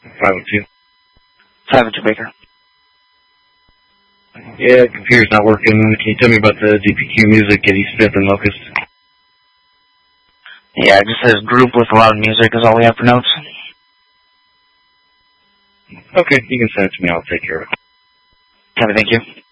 502. 502 Baker. Yeah, the computer's not working. Can you tell me about the DPQ music at East 5th and Locust? Yeah, it just says group with loud music is all we have for notes. Okay, you can send it to me. I'll take care of it. Copy, thank you.